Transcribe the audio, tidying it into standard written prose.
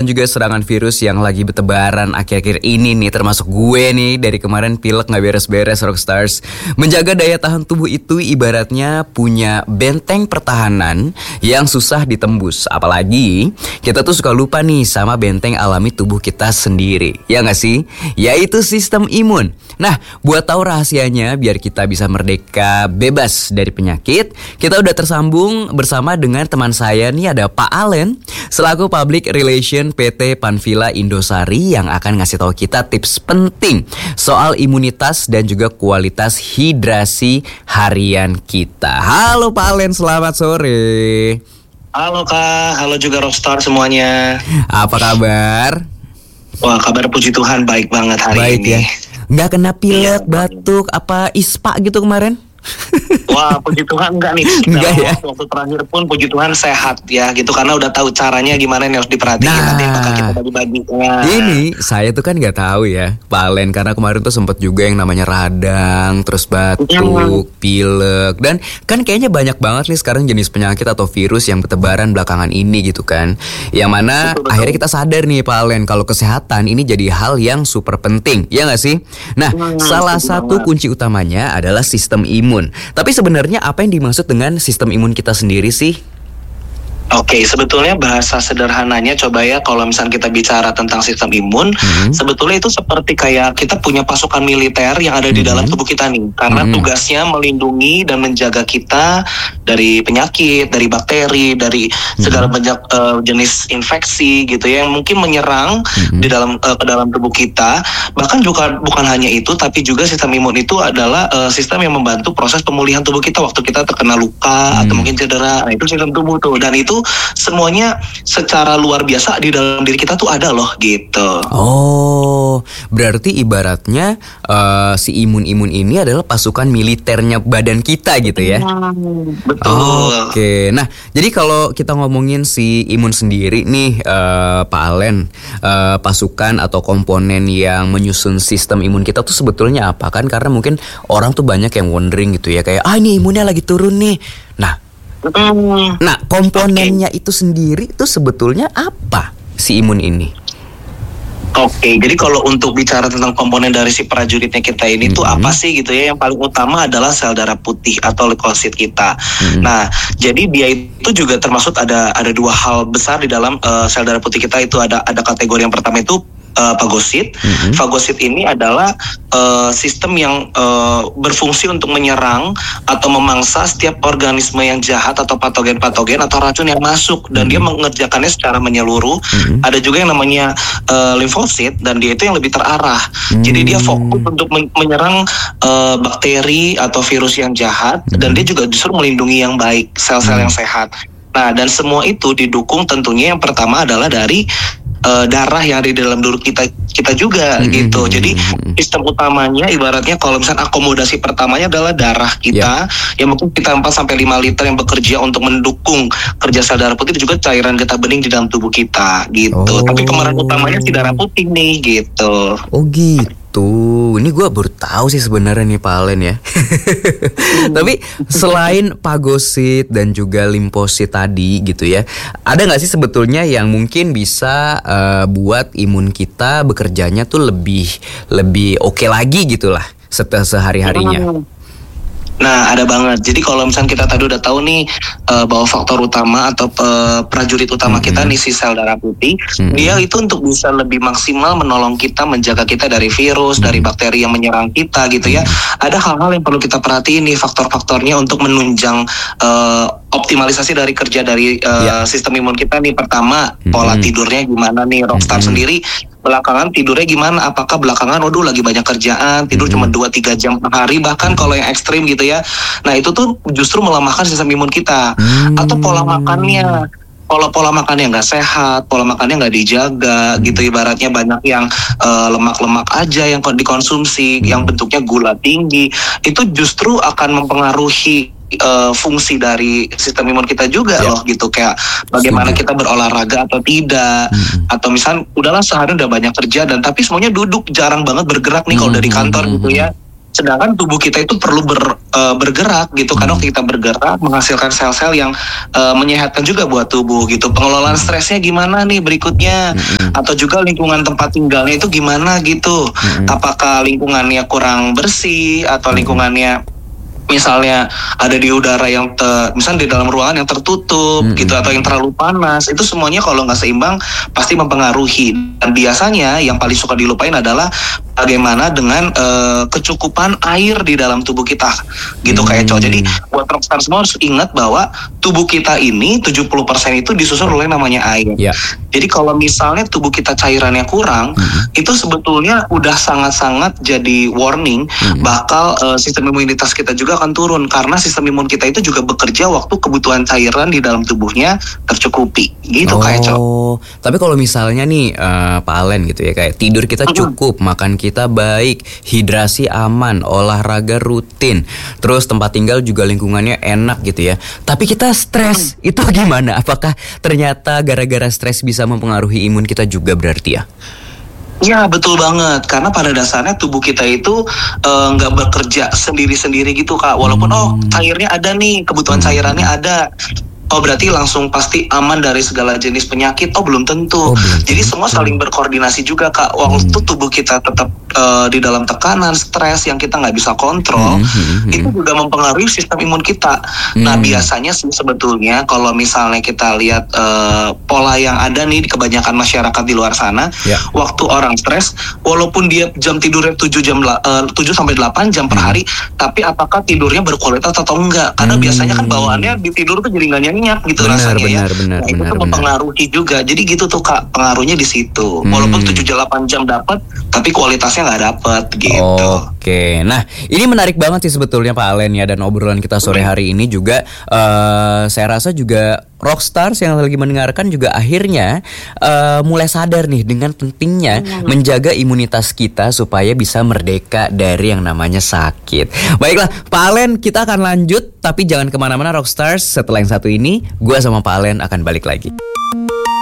juga serangan virus yang lagi bertebaran akhir-akhir ini nih, termasuk gue nih, dari kemarin pilek gak beres-beres Rockstars. Menjaga daya tahan tubuh itu ibaratnya punya benteng pertahanan yang susah ditembus. Apalagi kita tuh suka lupa nih sama benteng alami tubuh kita sendiri, ya gak sih? Yaitu sistem imun. Nah, buat tahu rahasianya biar kita bisa merdeka bebas dari penyakit, kita udah tersambung bersama dengan teman saya nih, ada Pak Allen selaku Public Relation PT Panvilla Indosari yang akan ngasih tahu kita tips penting soal imunitas dan juga kualitas hidrasi harian kita. Halo Pak Allen, selamat sore. Halo Kak, halo juga Rockstar semuanya. Apa kabar? Wah, kabar puji Tuhan baik banget hari baik ini. Ya. Nggak kena pilek, batuk, apa ispa gitu kemarin? Wah, puji Tuhan enggak nih. Enggak ya. Waktu terakhir pun puji Tuhan sehat ya gitu, karena udah tahu caranya gimana yang harus diperhatiin. Nanti bakal kita bagi-bagi. Ini saya tuh kan nggak tahu ya, Pak Allen, karena kemarin tuh sempet juga yang namanya radang, terus batuk, pilek, dan kan kayaknya banyak banget nih sekarang jenis penyakit atau virus yang bertebaran belakangan ini gitu kan. Yang mana betul. Akhirnya kita sadar nih Pak Allen kalau kesehatan ini jadi hal yang super penting, ya nggak sih? Nah, salah satu kunci utamanya adalah sistem imun. Tapi sebenarnya apa yang dimaksud dengan sistem imun kita sendiri sih? Oke, sebetulnya bahasa sederhananya coba ya, kalau misalnya kita bicara tentang sistem imun, sebetulnya itu seperti kayak kita punya pasukan militer yang ada di dalam tubuh kita nih. Karena tugasnya melindungi dan menjaga kita dari penyakit, dari bakteri, dari segala banyak jenis infeksi gitu ya, yang mungkin menyerang di dalam ke dalam tubuh kita. Bahkan juga bukan hanya itu, tapi juga sistem imun itu adalah sistem yang membantu proses pemulihan tubuh kita waktu kita terkena luka atau mungkin cedera. Nah, itu sistem tubuh tuh, dan itu semuanya secara luar biasa di dalam diri kita tuh ada loh gitu. Oh, berarti ibaratnya si imun-imun ini adalah pasukan militernya badan kita gitu ya? Betul. Oke, nah jadi kalau kita ngomongin si imun sendiri nih Pak Allen, pasukan atau komponen yang menyusun sistem imun kita tuh sebetulnya apa kan? Karena mungkin orang tuh banyak yang wondering gitu ya, kayak ini imunnya lagi turun nih. Nah, komponennya itu sendiri itu sebetulnya apa si imun ini? Oke, jadi kalau untuk bicara tentang komponen dari si prajuritnya kita ini tuh apa sih gitu ya? Yang paling utama adalah sel darah putih atau leukosit kita. Nah, jadi dia itu juga termasuk ada dua hal besar di dalam sel darah putih kita. Itu ada kategori yang pertama itu fagosit. Fagosit ini adalah sistem yang berfungsi untuk menyerang atau memangsa setiap organisme yang jahat atau patogen-patogen atau racun yang masuk, dan dia mengerjakannya secara menyeluruh. Ada juga yang namanya limfosit, dan dia itu yang lebih terarah. Jadi dia fokus untuk menyerang bakteri atau virus yang jahat, dan dia juga justru melindungi yang baik, sel-sel yang sehat. Nah, dan semua itu didukung tentunya yang pertama adalah dari darah yang ada di dalam diri kita juga gitu. Jadi sistem utamanya ibaratnya kalau misalnya akomodasi pertamanya adalah darah kita, yang mungkin kita 4-5 liter yang bekerja untuk mendukung kerja sel darah putih, juga cairan getah bening di dalam tubuh kita gitu. Tapi pemeran utamanya si darah putih nih gitu. Oh gitu. Ini gue baru tahu sih sebenarnya nih Pak Allen ya. Tapi selain fagosit dan juga limfosit tadi gitu ya, ada nggak sih sebetulnya yang mungkin bisa buat imun kita bekerjanya tuh lebih oke lagi gitulah setelah sehari-harinya? Nah, ada banget. Jadi kalau misalnya kita tadi udah tahu nih bahwa faktor utama atau prajurit utama kita nih si sel darah putih, dia itu untuk bisa lebih maksimal menolong kita, menjaga kita dari virus, dari bakteri yang menyerang kita gitu ya. Ada hal-hal yang perlu kita perhatiin nih, faktor-faktornya untuk menunjang optimalisasi dari kerja dari sistem imun kita nih. Pertama, pola tidurnya gimana nih Rockstar sendiri? Belakangan tidurnya gimana? Apakah belakangan lagi banyak kerjaan, tidur cuma 2-3 jam per hari, bahkan kalau yang ekstrim gitu ya. Nah, itu tuh justru melemahkan sistem imun kita. Atau pola makannya, pola makannya nggak sehat, pola makannya nggak dijaga gitu, ibaratnya banyak yang lemak-lemak aja yang dikonsumsi, yang bentuknya gula tinggi, itu justru akan mempengaruhi fungsi dari sistem imun kita juga loh gitu, kayak bagaimana kita berolahraga atau tidak, atau misal udahlah sehari udah banyak kerja dan tapi semuanya duduk, jarang banget bergerak nih kalau dari kantor gitu ya. Sedangkan tubuh kita itu perlu bergerak gitu. Karena waktu kita bergerak menghasilkan sel-sel yang menyehatkan juga buat tubuh gitu. Pengelolaan stresnya gimana nih berikutnya? Atau juga lingkungan tempat tinggalnya itu gimana gitu? Apakah lingkungannya kurang bersih atau lingkungannya misalnya ada di udara yang misalnya di dalam ruangan yang tertutup gitu, atau yang terlalu panas, itu semuanya kalau nggak seimbang pasti mempengaruhi. Dan biasanya yang paling suka dilupain adalah bagaimana dengan kecukupan air di dalam tubuh kita gitu kayak cowok. Jadi buat rockstar semua harus ingat bahwa tubuh kita ini 70% itu disusun oleh namanya air. Jadi kalau misalnya tubuh kita cairannya kurang, itu sebetulnya udah sangat-sangat jadi warning bakal sistem imunitas kita juga akan turun, karena sistem imun kita itu juga bekerja waktu kebutuhan cairan di dalam tubuhnya tercukupi gitu kayak cowok. Tapi kalau misalnya nih Pak Alen gitu ya, kayak tidur kita cukup, makan kita baik, hidrasi aman, olahraga rutin, terus tempat tinggal juga lingkungannya enak gitu ya, tapi kita stres, itu gimana? Apakah ternyata gara-gara stres bisa mempengaruhi imun kita juga berarti ya? Ya betul banget, karena pada dasarnya tubuh kita itu nggak bekerja sendiri-sendiri gitu Kak. Walaupun cairnya ada nih, kebutuhan cairannya ada, berarti langsung pasti aman dari segala jenis penyakit? Belum tentu. Jadi semua saling berkoordinasi juga Kak. Waktu tubuh kita tetap di dalam tekanan, stres yang kita nggak bisa kontrol, itu juga mempengaruhi sistem imun kita. Nah biasanya sih sebetulnya kalau misalnya kita lihat pola yang ada nih di kebanyakan masyarakat di luar sana, waktu orang stres, walaupun dia jam tidurnya 7 sampai 8 jam per hari, tapi apakah tidurnya berkualitas atau enggak? Karena biasanya kan bawaannya di tidur tuh jadi nggak nyenyak gitu rasanya. Nah, itu tuh mempengaruhi juga. Jadi gitu tuh Kak, pengaruhnya di situ. Walaupun 7-8 jam dapat, tapi kualitasnya nggak dapat gitu. Oke. Nah, ini menarik banget sih sebetulnya Pak Alen ya, dan obrolan kita sore hari ini juga saya rasa juga Rockstars yang lagi mendengarkan juga akhirnya mulai sadar nih dengan pentingnya menjaga imunitas kita supaya bisa merdeka dari yang namanya sakit. Baiklah Pak Alen, kita akan lanjut, tapi jangan kemana-mana Rockstars. Setelah yang satu ini, gue sama Pak Alen akan balik lagi.